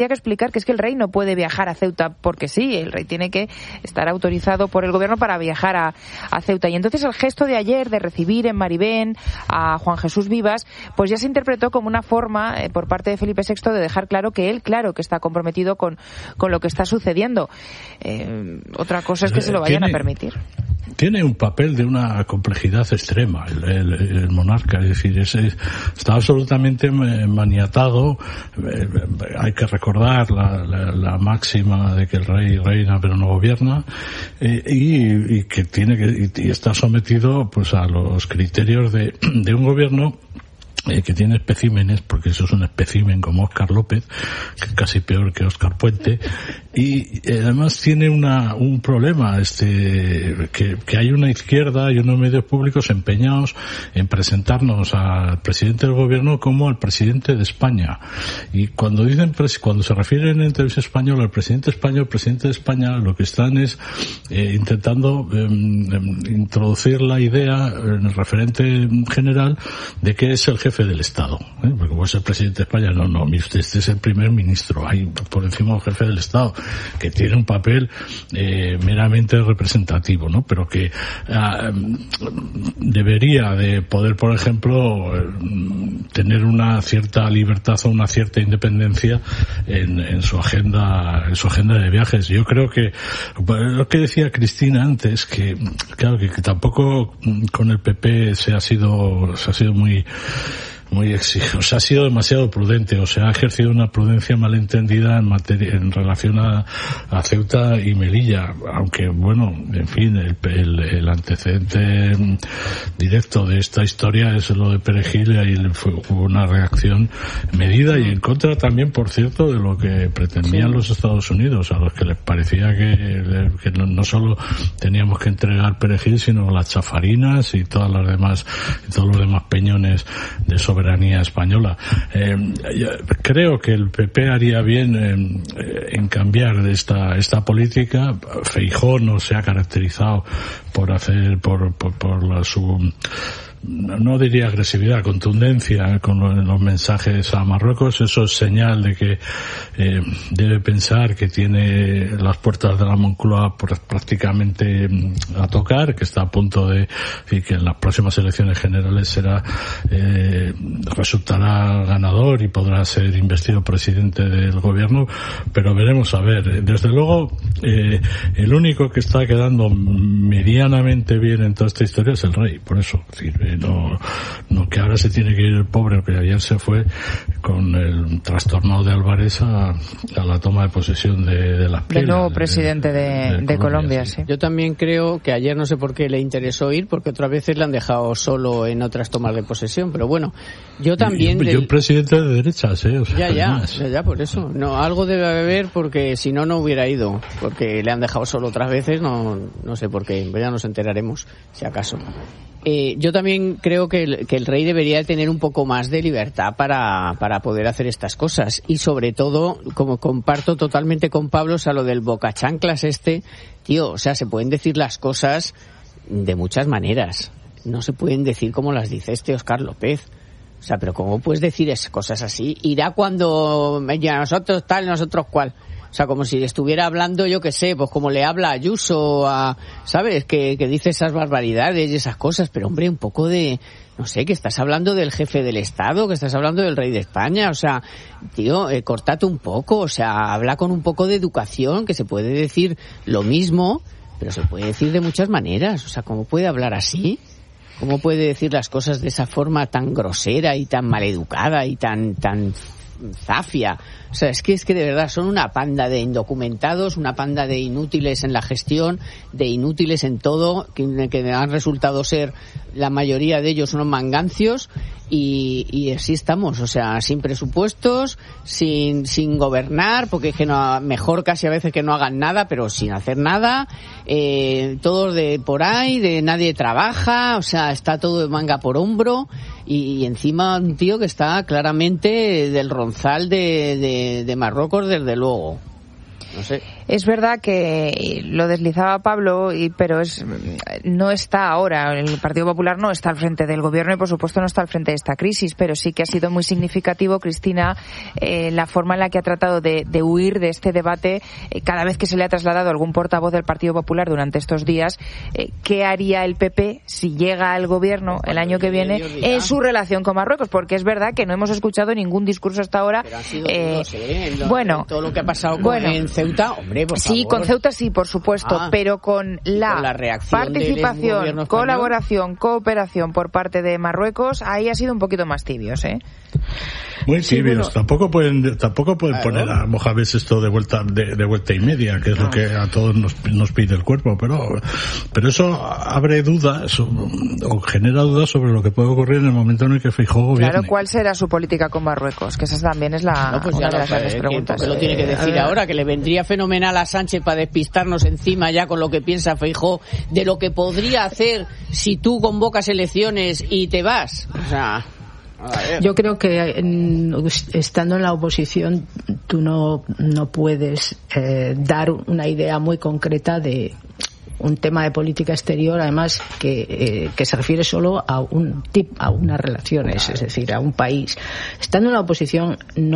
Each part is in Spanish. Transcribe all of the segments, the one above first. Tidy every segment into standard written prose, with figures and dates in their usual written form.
que explicar que es que el rey no puede viajar a Ceuta porque sí, el rey tiene que estar autorizado por el gobierno para viajar a Ceuta. Y entonces el gesto de ayer de recibir en Maribén a Juan Jesús Vivas, pues ya se interpretó como una forma por parte de Felipe VI de dejar claro que él, claro, que está comprometido con lo que está sucediendo. Otra cosa es que se lo vayan a permitir. Tiene un papel de una complejidad extrema el monarca, es decir, está absolutamente maniatado. Hay que recordar la máxima de que el rey reina pero no gobierna, y que y está sometido pues a los criterios de un gobierno que tiene especímenes, porque eso es un espécimen como Óscar López, que es casi peor que Óscar Puente, y además tiene un problema, que hay una izquierda y unos medios públicos empeñados en presentarnos al presidente del gobierno como al presidente de España. Y cuando se refieren en televisión española al presidente de España, lo que están es intentando introducir la idea en el referente general de que es el jefe del Estado, porque como es el presidente de España, no, este es el primer ministro, hay por encima el jefe del Estado, que tiene un papel meramente representativo, ¿no? Pero que debería de poder, por ejemplo, tener una cierta libertad o una cierta independencia en su agenda de viajes. Yo creo que lo que decía Cristina antes, que claro que tampoco con el PP se ha sido muy exigente, o sea, ha sido demasiado prudente, o sea, ha ejercido una prudencia malentendida en relación a Ceuta y Melilla, aunque bueno, en fin, el antecedente directo de esta historia es lo de Perejil, y ahí hubo una reacción medida y en contra también, por cierto, de lo que pretendían los Estados Unidos, a los que les parecía que no solo teníamos que entregar Perejil, sino las chafarinas y todos los demás peñones de soberanía española. Creo que el PP haría bien en cambiar esta política. Feijóo no se ha caracterizado por su, no diría agresividad, contundencia con los mensajes a Marruecos. Eso es señal de que debe pensar que tiene las puertas de la Moncloa prácticamente a tocar, que está a punto y que en las próximas elecciones generales resultará ganador y podrá ser investido presidente del gobierno, pero veremos a ver. Desde luego, el único que está quedando medianamente bien en toda esta historia es el rey, por eso, es decir, no que ahora se tiene que ir el pobre, que ayer se fue con el trastornado de Álvarez a la toma de posesión de las pieles. Del nuevo presidente de Colombia, sí. Yo también creo que ayer no sé por qué le interesó ir, porque otras veces le han dejado solo en otras tomas de posesión, pero bueno, yo también... Yo un presidente de derechas, o sea, ya, por eso. No, algo debe haber, porque si no hubiera ido, porque le han dejado solo otras veces, no sé por qué, ya nos enteraremos, si acaso. Yo también creo que el rey debería tener un poco más de libertad para poder hacer estas cosas, y sobre todo, como comparto totalmente con Pablo, o sea, lo del bocachanclas tío, o sea, se pueden decir las cosas de muchas maneras, no se pueden decir como las dice Óscar López. O sea, pero ¿cómo puedes decir cosas así? Irá cuando ya nosotros tal, nosotros cual. O sea, como si estuviera hablando, yo qué sé, pues como le habla a Ayuso, ¿sabes? Que dice esas barbaridades y esas cosas. Pero, hombre, un poco de... No sé, que estás hablando del jefe del Estado, que estás hablando del rey de España. O sea, tío, córtate un poco. O sea, habla con un poco de educación, que se puede decir lo mismo, pero se puede decir de muchas maneras. O sea, ¿cómo puede hablar así? ¿Cómo puede decir las cosas de esa forma tan grosera y tan maleducada y tan zafia? O sea, es que de verdad son una panda de indocumentados, una panda de inútiles en la gestión, de inútiles en todo, que han resultado ser la mayoría de ellos unos mangancios, y así estamos, o sea, sin presupuestos, sin gobernar, porque es que mejor casi a veces que no hagan nada, pero sin hacer nada, todos de por ahí, nadie trabaja, o sea, está todo de manga por hombro, y encima un tío que está claramente del ronzal de Marruecos, desde luego. No sé. Es verdad que lo deslizaba Pablo, pero no está ahora, el Partido Popular no está al frente del gobierno y por supuesto no está al frente de esta crisis, pero sí que ha sido muy significativo, Cristina, la forma en la que ha tratado de huir de este debate cada vez que se le ha trasladado a algún portavoz del Partido Popular durante estos días. ¿Qué haría el PP si llega al gobierno el año que viene en su relación con Marruecos? Porque es verdad que no hemos escuchado ningún discurso hasta ahora. Pero han sido duros, todo lo que ha pasado en Ceuta, hombre, por favor. Sí, con Ceuta sí, por supuesto, pero con la participación, colaboración, cooperación por parte de Marruecos, ahí ha sido un poquito más tibios, Muy tibios. Tampoco pueden poner a Mohamed esto de vuelta y media, que es lo que a todos nos pide el cuerpo, pero eso abre dudas o genera dudas sobre lo que puede ocurrir en el momento en el que Feijóo gobierne. Claro, ¿cuál será su política con Marruecos? Que esa también es una de las grandes preguntas. Lo tiene que decir ahora, que le vendría fenomenal a Sánchez para despistarnos encima ya con lo que piensa Feijóo de lo que podría hacer si tú convocas elecciones y te vas. O sea, yo creo que estando en la oposición tú no puedes dar una idea muy concreta de un tema de política exterior, además que se refiere solo a unas relaciones, es decir, a un país. Estando en la oposición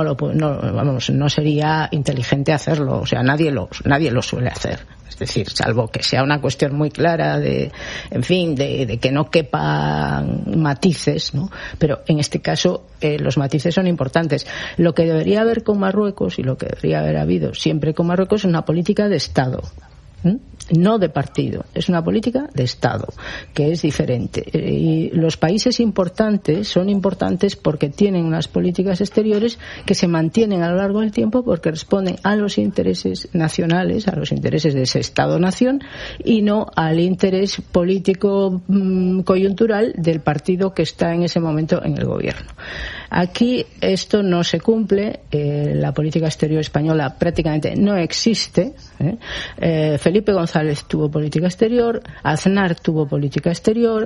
no sería inteligente hacerlo, o sea, nadie lo suele hacer. Es decir, salvo que sea una cuestión muy clara de que no quepan matices, ¿no? Pero en este caso los matices son importantes. Lo que debería haber con Marruecos y lo que debería haber habido siempre con Marruecos es una política de Estado. No de partido, es una política de Estado, que es diferente. Y los países importantes son importantes porque tienen unas políticas exteriores que se mantienen a lo largo del tiempo porque responden a los intereses nacionales, a los intereses de ese Estado-nación y no al interés político coyuntural del partido que está en ese momento en el gobierno. Aquí esto no se cumple, la política exterior española prácticamente no existe. Felipe González tuvo política exterior, Aznar tuvo política exterior,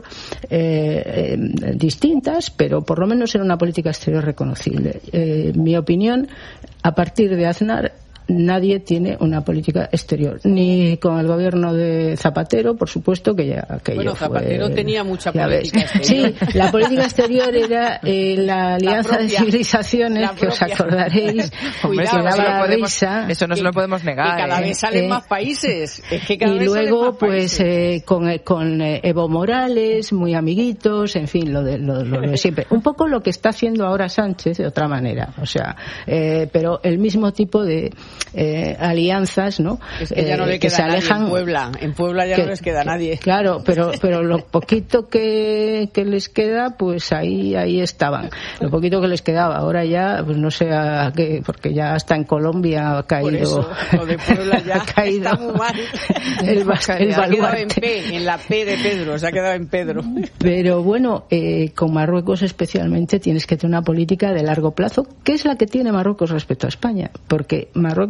distintas, pero por lo menos era una política exterior reconocible. Mi opinión, a partir de Aznar, nadie tiene una política exterior, ni con el gobierno de Zapatero, por supuesto, que ya Zapatero tenía mucha política exterior. Sí, la política exterior era la Alianza de Civilizaciones, que os acordaréis, que daba la risa. Eso no se lo podemos negar. Que cada vez salen más países. Es que y luego, pues, con Evo Morales, muy amiguitos, en fin, lo de siempre. Un poco lo que está haciendo ahora Sánchez, de otra manera. O sea, pero el mismo tipo de alianzas, ¿no? Es que ya no le queda que se alejan. En Puebla ya no les queda nadie. Claro, pero lo poquito que les queda, pues ahí estaban. Lo poquito que les quedaba, ahora ya, pues no sé a qué, porque ya hasta en Colombia ha caído. Por eso, lo de Puebla ya ha caído. Está muy mal. Se ha quedado en la P de Pedro, se ha quedado en Pedro. Pero bueno, con Marruecos especialmente tienes que tener una política de largo plazo, que es la que tiene Marruecos respecto a España, porque Marruecos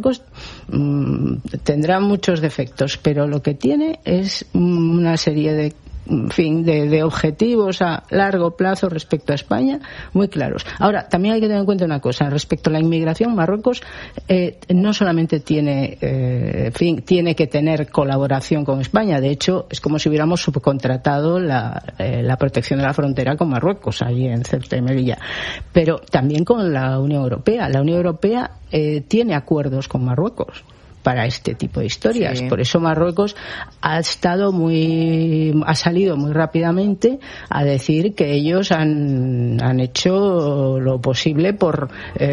tendrá muchos defectos, pero lo que tiene es una serie de objetivos a largo plazo respecto a España muy claros. Ahora, también hay que tener en cuenta una cosa respecto a la inmigración. Marruecos no solamente tiene que tener colaboración con España, de hecho es como si hubiéramos subcontratado la protección de la frontera con Marruecos allí en Ceuta y Melilla, pero también con la Unión Europea. La Unión Europea tiene acuerdos con Marruecos para este tipo de historias. Sí. Por eso Marruecos ha salido muy rápidamente a decir que ellos han hecho lo posible por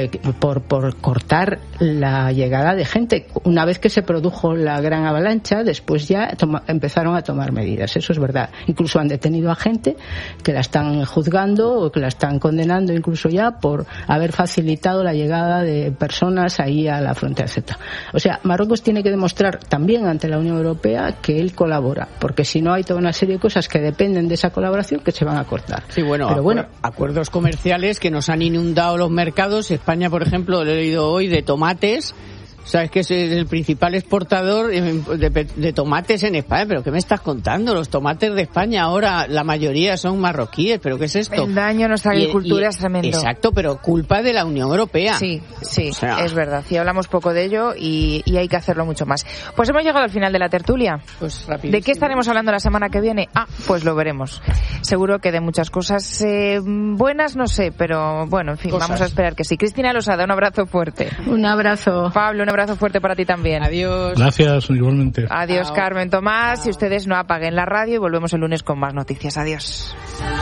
cortar la llegada de gente. Una vez que se produjo la gran avalancha, después ya empezaron a tomar medidas. Eso es verdad. Incluso han detenido a gente que la están juzgando o que la están condenando incluso ya por haber facilitado la llegada de personas ahí a la frontera de Ceuta. O sea, Marruecos tiene que demostrar también ante la Unión Europea que él colabora, porque si no hay toda una serie de cosas que dependen de esa colaboración que se van a cortar. Sí, bueno, acuerdos comerciales que nos han inundado los mercados. España, por ejemplo, lo he leído hoy, de tomates, O sea, es que es el principal exportador de tomates en España. ¿Pero qué me estás contando? Los tomates de España ahora, la mayoría son marroquíes. ¿Pero qué es esto? El daño a nuestra agricultura es tremendo. Exacto, pero culpa de la Unión Europea. Sí, o sea, es verdad. Sí, hablamos poco de ello y hay que hacerlo mucho más. Pues hemos llegado al final de la tertulia. Pues rapidísimo. ¿De qué estaremos hablando la semana que viene? Pues lo veremos. Seguro que de muchas cosas buenas, no sé, pero bueno, en fin, vamos a esperar que sí. Cristina Losada, un abrazo fuerte. Un abrazo. Pablo, un abrazo fuerte para ti también. Adiós. Gracias, igualmente. Adiós, Carmen, Tomás. Y ustedes no apaguen la radio y volvemos el lunes con más noticias. Adiós.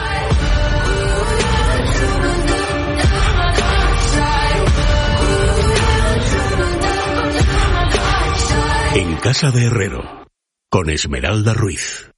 En Casa de Herrero, con Esmeralda Ruiz.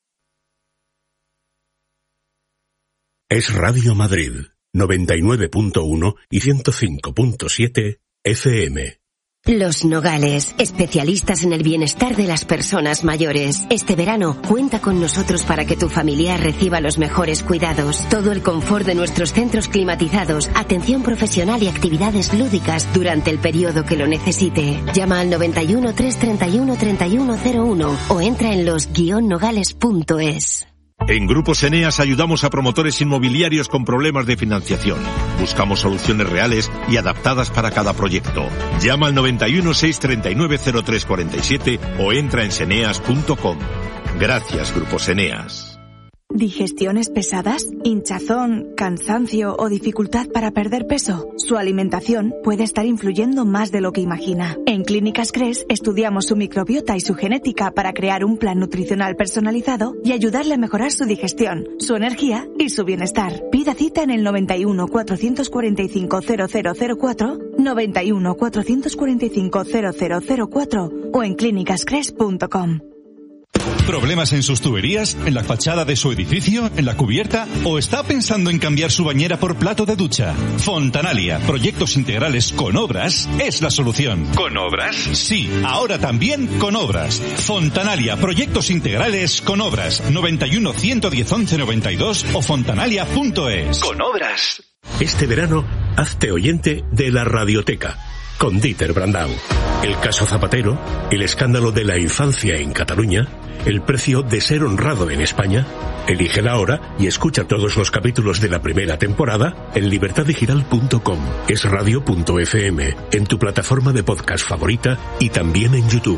Es Radio Madrid, 99.1 y 105.7 FM. Los Nogales, especialistas en el bienestar de las personas mayores. Este verano, cuenta con nosotros para que tu familiar reciba los mejores cuidados. Todo el confort de nuestros centros climatizados, atención profesional y actividades lúdicas durante el periodo que lo necesite. Llama al 91 331 3101 o entra en los-nogales.es. En Grupos Eneas ayudamos a promotores inmobiliarios con problemas de financiación. Buscamos soluciones reales y adaptadas para cada proyecto. Llama al 91 639 0347 o entra en seneas.com. Gracias, Grupos Eneas. ¿Digestiones pesadas? ¿Hinchazón, cansancio o dificultad para perder peso? Su alimentación puede estar influyendo más de lo que imagina. En Clínicas Cres estudiamos su microbiota y su genética para crear un plan nutricional personalizado y ayudarle a mejorar su digestión, su energía y su bienestar. Pida cita en el 91 445 0004, 91 445 0004 o en clínicascres.com. ¿Problemas en sus tuberías? ¿En la fachada de su edificio? ¿En la cubierta? ¿O está pensando en cambiar su bañera por plato de ducha? Fontanalia, proyectos integrales con obras, es la solución. ¿Con obras? Sí, ahora también con obras. Fontanalia, proyectos integrales con obras. 91 110 11 92 o fontanalia.es. Con obras. Este verano, hazte oyente de la Radioteca, con Dieter Brandau. El caso Zapatero, el escándalo de la infancia en Cataluña, el precio de ser honrado en España. Elige la hora y escucha todos los capítulos de la primera temporada en libertaddigital.com, esradio.fm, en tu plataforma de podcast favorita y también en YouTube.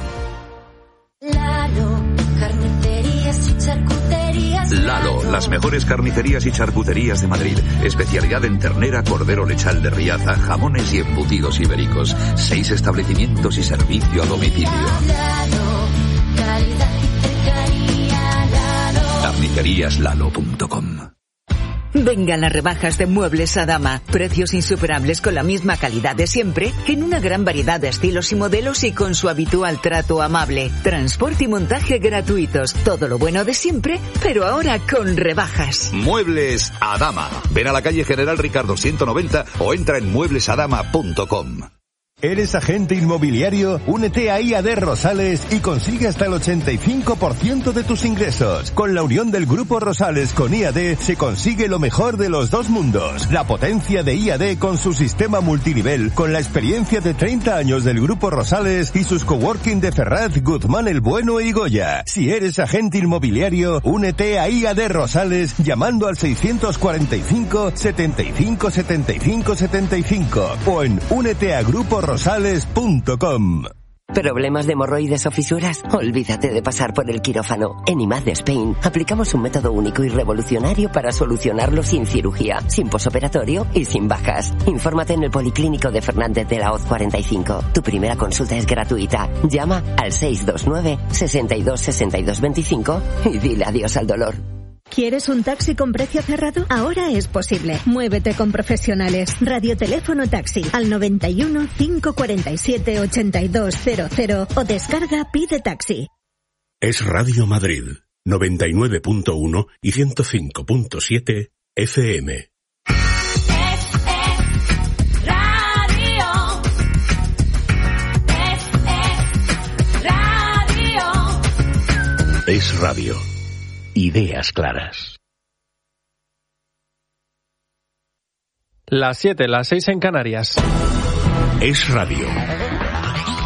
Lalo, las mejores carnicerías y charcuterías de Madrid. Especialidad en ternera, cordero lechal de Riaza, jamones y embutidos ibéricos. 6 establecimientos y servicio a domicilio. Carniceríaslalo.com. Vengan las rebajas de Muebles Adama. Precios insuperables con la misma calidad de siempre, en una gran variedad de estilos y modelos y con su habitual trato amable. Transporte y montaje gratuitos. Todo lo bueno de siempre, pero ahora con rebajas. Muebles Adama. Ven a la calle General Ricardo 190 o entra en mueblesadama.com. ¿Eres agente inmobiliario? Únete a IAD Rosales y consigue hasta el 85% de tus ingresos. Con la unión del Grupo Rosales con IAD se consigue lo mejor de los dos mundos. La potencia de IAD con su sistema multinivel, con la experiencia de 30 años del Grupo Rosales y sus coworking de Ferraz, Guzmán el Bueno y Goya. Si eres agente inmobiliario, únete a IAD Rosales llamando al 645 75 75 75 o en úneteagruporoSales.com. ¿Problemas de hemorroides o fisuras? Olvídate de pasar por el quirófano. En IMAD Spain aplicamos un método único y revolucionario para solucionarlo sin cirugía, sin posoperatorio y sin bajas. Infórmate en el Policlínico de Fernández de la Hoz 45. Tu primera consulta es gratuita. Llama al 629 62 62 25 y dile adiós al dolor. ¿Quieres un taxi con precio cerrado? Ahora es posible. Muévete con profesionales. Radioteléfono taxi al 91 547 8200 o descarga Pide Taxi. Es Radio Madrid, 99.1 y 105.7 FM. Es radio. Ideas claras. Las 7, las 6 en Canarias. Es radio.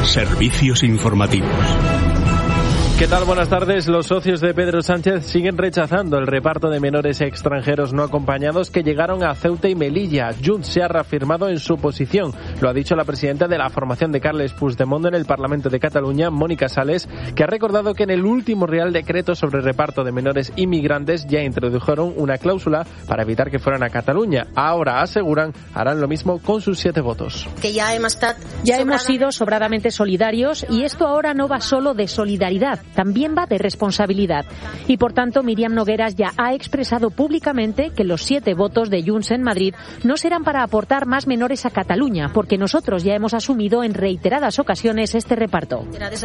Servicios informativos. ¿Qué tal? Buenas tardes. Los socios de Pedro Sánchez siguen rechazando el reparto de menores extranjeros no acompañados que llegaron a Ceuta y Melilla. Junts se ha reafirmado en su posición. Lo ha dicho la presidenta de la formación de Carles Puigdemont en el Parlamento de Cataluña, Mónica Sales, que ha recordado que en el último Real Decreto sobre reparto de menores inmigrantes ya introdujeron una cláusula para evitar que fueran a Cataluña. Ahora, aseguran, harán lo mismo con sus 7 votos. Que ya hemos sido sobradamente solidarios y esto ahora no va solo de solidaridad. También va de responsabilidad. Y por tanto, Míriam Nogueras ya ha expresado públicamente que los 7 votos de Junts en Madrid no serán para aportar más menores a Cataluña, porque nosotros ya hemos asumido en reiteradas ocasiones este reparto.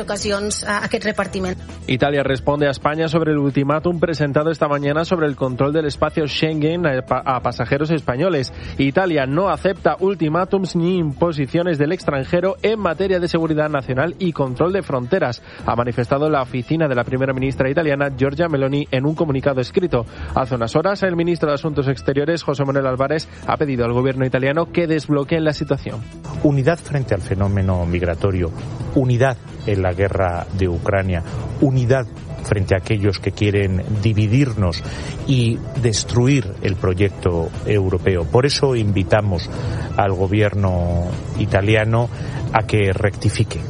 Italia responde a España sobre el ultimátum presentado esta mañana sobre el control del espacio Schengen a pasajeros españoles. Italia no acepta ultimátums ni imposiciones del extranjero en materia de seguridad nacional y control de fronteras, ha manifestado la oficina de la primera ministra italiana Giorgia Meloni en un comunicado escrito. Hace unas horas, el ministro de Asuntos Exteriores, José Manuel Álvarez, ha pedido al gobierno italiano que desbloqueen la situación. Unidad frente al fenómeno migratorio, unidad en la guerra de Ucrania, unidad frente a aquellos que quieren dividirnos y destruir el proyecto europeo. Por eso invitamos al gobierno italiano a que rectifique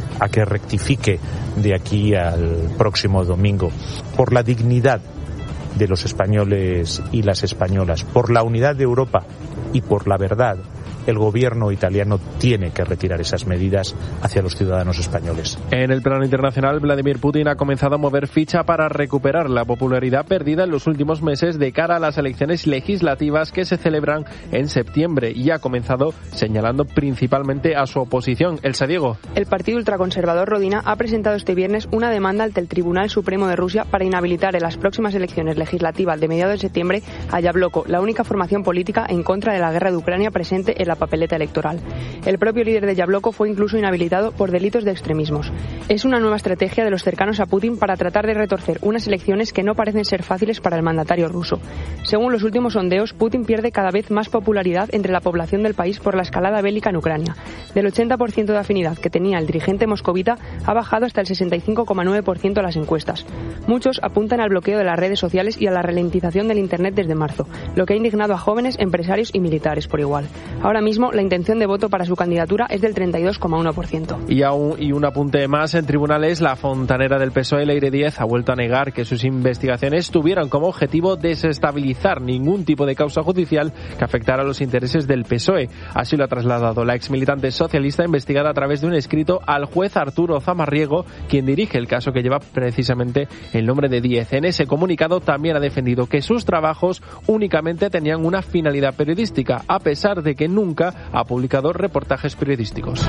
de aquí al próximo domingo, por la dignidad de los españoles y las españolas, por la unidad de Europa y por la verdad. El gobierno italiano tiene que retirar esas medidas hacia los ciudadanos españoles. En el plano internacional, Vladimir Putin ha comenzado a mover ficha para recuperar la popularidad perdida en los últimos meses de cara a las elecciones legislativas que se celebran en septiembre, y ha comenzado señalando principalmente a su oposición. Elsa Diego. El partido ultraconservador Rodina ha presentado este viernes una demanda ante el Tribunal Supremo de Rusia para inhabilitar en las próximas elecciones legislativas de mediados de septiembre a Yabloko, la única formación política en contra de la guerra de Ucrania presente en la papeleta electoral. El propio líder de Yabloko fue incluso inhabilitado por delitos de extremismos. Es una nueva estrategia de los cercanos a Putin para tratar de retorcer unas elecciones que no parecen ser fáciles para el mandatario ruso. Según los últimos sondeos, Putin pierde cada vez más popularidad entre la población del país por la escalada bélica en Ucrania. Del 80% de afinidad que tenía el dirigente moscovita ha bajado hasta el 65,9% en las encuestas. Muchos apuntan al bloqueo de las redes sociales y a la ralentización del Internet desde marzo, lo que ha indignado a jóvenes, empresarios y militares por igual. Ahora mismo, la intención de voto para su candidatura es del 32,1%. Y un apunte más, en tribunales, la fontanera del PSOE, Leire Díez, ha vuelto a negar que sus investigaciones tuvieran como objetivo desestabilizar ningún tipo de causa judicial que afectara a los intereses del PSOE. Así lo ha trasladado la exmilitante socialista investigada a través de un escrito al juez Arturo Zamarriego, quien dirige el caso que lleva precisamente el nombre de Díez. En ese comunicado también ha defendido que sus trabajos únicamente tenían una finalidad periodística, a pesar de que nunca ha publicado reportajes periodísticos.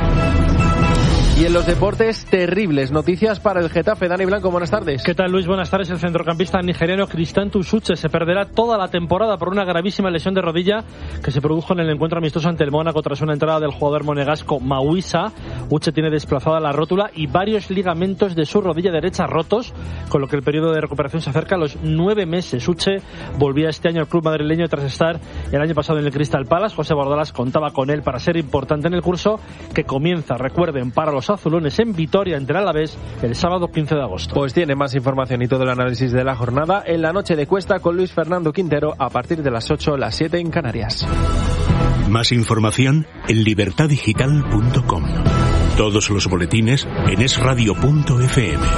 Y en los deportes, terribles noticias para el Getafe. Dani Blanco, buenas tardes. ¿Qué tal, Luis? Buenas tardes. El centrocampista nigeriano Cristanto Uche se perderá toda la temporada por una gravísima lesión de rodilla que se produjo en el encuentro amistoso ante el Mónaco tras una entrada del jugador monegasco Mawisa. Uche tiene desplazada la rótula y varios ligamentos de su rodilla derecha rotos, con lo que el periodo de recuperación se acerca a los 9 meses. Uche volvía este año al club madrileño tras estar el año pasado en el Crystal Palace. José Bordalas contaba con él para ser importante en el curso que comienza, recuerden, para los azulones en Vitoria ante el Alavés el sábado 15 de agosto. Pues tiene más información y todo el análisis de la jornada en la noche de Cuesta con Luis Fernando Quintero a partir de las 8, las 7 en Canarias. Más información en libertadigital.com. Todos los boletines en esradio.fm.